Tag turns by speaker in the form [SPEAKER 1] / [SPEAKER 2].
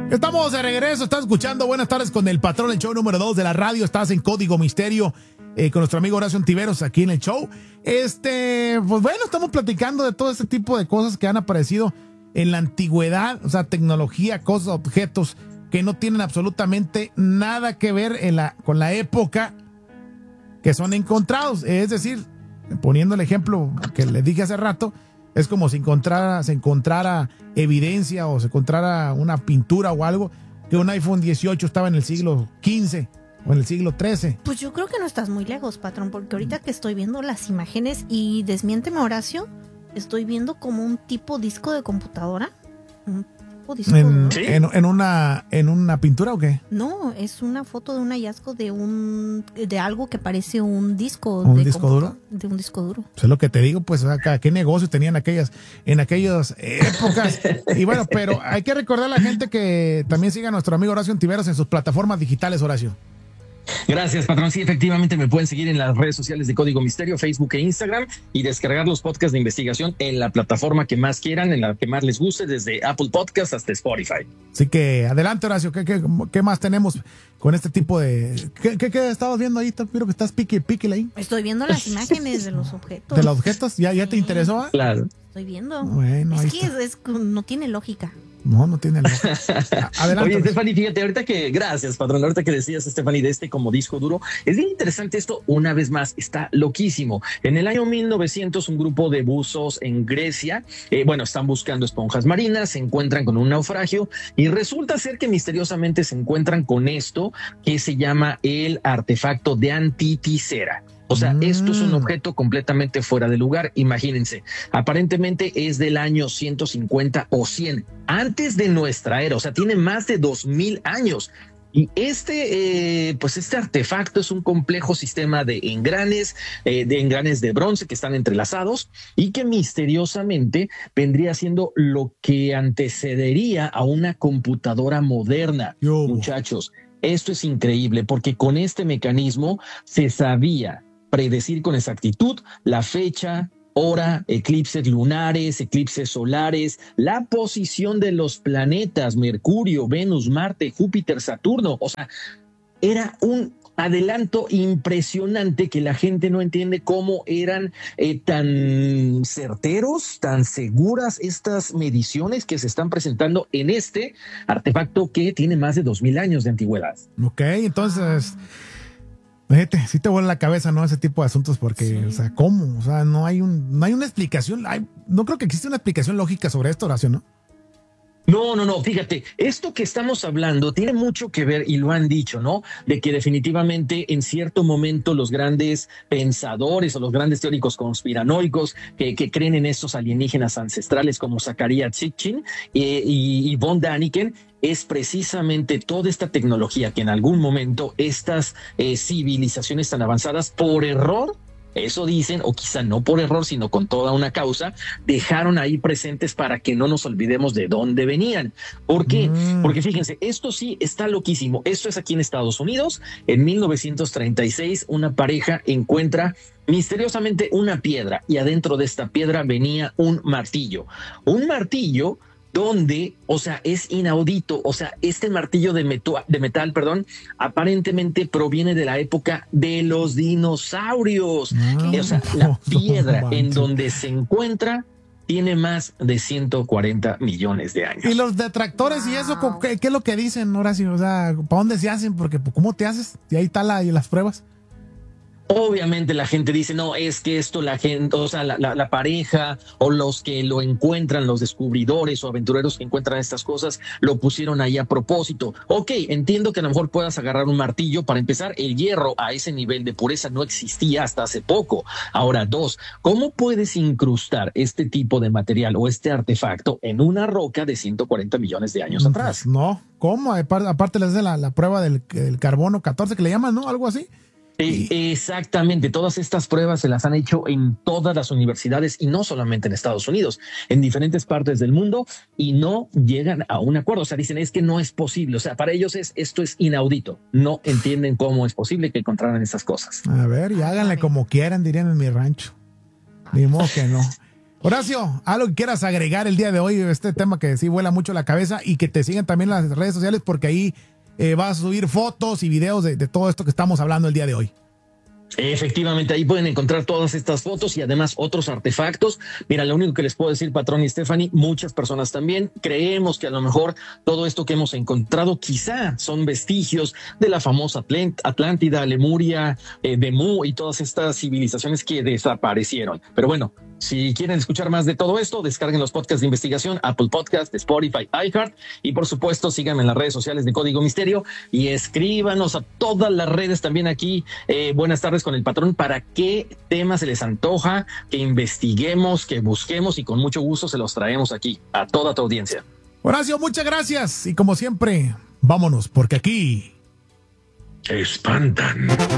[SPEAKER 1] Estamos de regreso, estás escuchando Buenas tardes con el patrón, el show número 2 de la radio. Estás en Código Misterio con nuestro amigo Horacio Ontiveros aquí en el show. Pues bueno, estamos platicando de todo este tipo de cosas que han aparecido en la antigüedad, o sea, tecnología, cosas, objetos que no tienen absolutamente nada que ver con la época que son encontrados. Es decir, poniendo el ejemplo que les dije hace rato, es como si se encontrara evidencia o se encontrara una pintura o algo que un iPhone 18 estaba en el siglo XV o en el siglo XIII.
[SPEAKER 2] Pues yo creo que no estás muy lejos, patrón, porque ahorita que estoy viendo las imágenes, y desmiénteme, Horacio, estoy viendo como un tipo disco de computadora. Un tipo disco
[SPEAKER 1] ¿Sí? ¿En una pintura o qué?
[SPEAKER 2] No, es una foto de un hallazgo de algo que parece un disco.
[SPEAKER 1] ¿Un disco duro?
[SPEAKER 2] De un disco duro.
[SPEAKER 1] Eso es lo que te digo, pues, acá, qué negocio tenían en aquellas épocas. Y bueno, pero hay que recordar a la gente que también siga a nuestro amigo Horacio Ontiveros en sus plataformas digitales, Horacio.
[SPEAKER 3] Gracias, patrón. Sí, efectivamente me pueden seguir en las redes sociales de Código Misterio, Facebook e Instagram, y descargar los podcasts de investigación en la plataforma que más quieran, en la que más les guste, desde Apple Podcasts hasta Spotify.
[SPEAKER 1] Así que adelante, Horacio. ¿Qué más tenemos con este tipo de... ¿Qué estabas viendo ahí? Miro que estás píquele ahí.
[SPEAKER 2] Estoy viendo las imágenes de los objetos.
[SPEAKER 1] ¿De los objetos? ¿Ya te interesó?
[SPEAKER 3] Claro.
[SPEAKER 2] Estoy viendo.
[SPEAKER 1] Bueno,
[SPEAKER 2] es que no tiene lógica.
[SPEAKER 1] No tiene lógica.
[SPEAKER 3] Oye, Stephanie, fíjate, gracias, patrón, ahorita que decías, Stephanie, de como disco duro, es bien interesante esto, una vez más, está loquísimo. En el año 1900, un grupo de buzos en Grecia, están buscando esponjas marinas, se encuentran con un naufragio, y resulta ser que misteriosamente se encuentran con esto que se llama el artefacto de Antiticera. O sea, esto es un objeto completamente fuera de lugar. Imagínense, aparentemente es del año 150 o 100, antes de nuestra era. O sea, tiene más de 2000 años. Y este artefacto es un complejo sistema de engranes de bronce que están entrelazados y que misteriosamente vendría siendo lo que antecedería a una computadora moderna. Muchachos, esto es increíble porque con este mecanismo se sabía predecir con exactitud la fecha, hora, eclipses lunares, eclipses solares, la posición de los planetas, Mercurio, Venus, Marte, Júpiter, Saturno. O sea, era un adelanto impresionante que la gente no entiende cómo eran tan certeros, tan seguras estas mediciones que se están presentando en este artefacto que tiene más de 2000 años de antigüedad.
[SPEAKER 1] Ok, entonces... Fíjate, sí te vuela la cabeza, ¿no? Ese tipo de asuntos porque, sí. O sea, ¿cómo? O sea, no hay una explicación, no creo que exista una explicación lógica sobre esto, Horacio, ¿no?
[SPEAKER 3] No, fíjate, esto que estamos hablando tiene mucho que ver, y lo han dicho, ¿no? De que definitivamente en cierto momento los grandes pensadores o los grandes teóricos conspiranoicos que creen en estos alienígenas ancestrales como Zecharia Sitchin y von Däniken, es precisamente toda esta tecnología que en algún momento estas civilizaciones tan avanzadas por error, eso dicen, o quizá no por error, sino con toda una causa, dejaron ahí presentes para que no nos olvidemos de dónde venían. ¿Por qué? Porque fíjense, esto sí está loquísimo. Esto es aquí en Estados Unidos. En 1936, una pareja encuentra misteriosamente una piedra y adentro de esta piedra venía un martillo. Un martillo donde, o sea, es inaudito. O sea, este martillo de metal, aparentemente proviene de la época de los dinosaurios. O sea, la piedra en donde se encuentra tiene más de 140 millones de años.
[SPEAKER 1] Y los detractores y eso, ¿qué es lo que dicen, Horacio? O sea, ¿para dónde se hacen? Porque, ¿cómo te haces? Y ahí está las pruebas.
[SPEAKER 3] Obviamente la gente dice, no, es que esto la gente, o sea, la pareja o los que lo encuentran, los descubridores o aventureros que encuentran estas cosas, lo pusieron ahí a propósito. Ok, entiendo que a lo mejor puedas agarrar un martillo. Para empezar, el hierro a ese nivel de pureza no existía hasta hace poco. Ahora, dos, ¿cómo puedes incrustar este tipo de material o este artefacto en una roca de 140 millones de años atrás?
[SPEAKER 1] No, ¿cómo? Aparte les de la prueba del carbono 14 que le llaman, ¿no? Algo así.
[SPEAKER 3] Exactamente, todas estas pruebas se las han hecho en todas las universidades y no solamente en Estados Unidos, en diferentes partes del mundo, y no llegan a un acuerdo. O sea, dicen, es que no es posible. O sea, para ellos esto es inaudito. No entienden cómo es posible que encontraran esas cosas.
[SPEAKER 1] A ver, y háganle como quieran, dirían en mi rancho. Ni modo que no. Horacio, algo que quieras agregar el día de hoy, este tema que sí vuela mucho la cabeza, y que te sigan también en las redes sociales, porque ahí vas a subir fotos y videos de todo esto que estamos hablando el día de hoy.
[SPEAKER 3] Efectivamente, ahí pueden encontrar todas estas fotos y además otros artefactos. Mira, lo único que les puedo decir, patrón y Stephanie, muchas personas también creemos que a lo mejor todo esto que hemos encontrado quizá son vestigios de la famosa Atlántida, Lemuria, Demu y todas estas civilizaciones que desaparecieron. Pero bueno, si quieren escuchar más de todo esto, descarguen los podcasts de investigación, Apple Podcast, Spotify, iHeart, y por supuesto síganme en las redes sociales de Código Misterio y escríbanos a todas las redes también aquí. Buenas tardes con el patrón, para qué tema se les antoja que investiguemos, que busquemos, y con mucho gusto se los traemos aquí a toda tu audiencia.
[SPEAKER 1] Horacio, muchas gracias, y como siempre, vámonos, porque aquí
[SPEAKER 4] espantan.